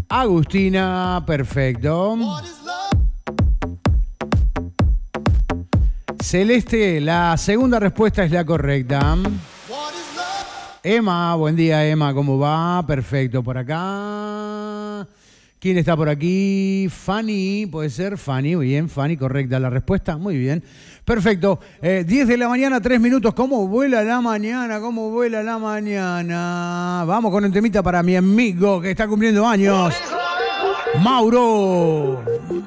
Agustina, perfecto. Celeste, la segunda respuesta es la correcta. Emma, buen día Emma, ¿cómo va? Perfecto, por acá. ¿Quién está por aquí? Fanny, puede ser Fanny, muy bien, Fanny, correcta la respuesta, muy bien. Perfecto, 10 de la mañana, 3 minutos, ¿cómo vuela la mañana? ¿Cómo vuela la mañana? Vamos con un temita para mi amigo que está cumpliendo años. Mauro.